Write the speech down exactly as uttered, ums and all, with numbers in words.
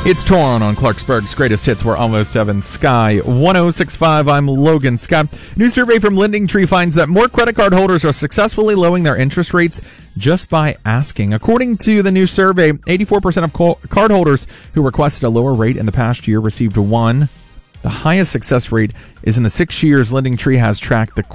It's Torn on Clarksburg's Greatest Hits. We're almost Evan Sky. one oh six point five, I'm Logan Scott. New survey from Lending Tree finds that more credit card holders are successfully lowering their interest rates just by asking. According to the new survey, eighty-four percent of card holders who requested a lower rate in the past year received one. The highest success rate is in the six years Lending Tree has tracked the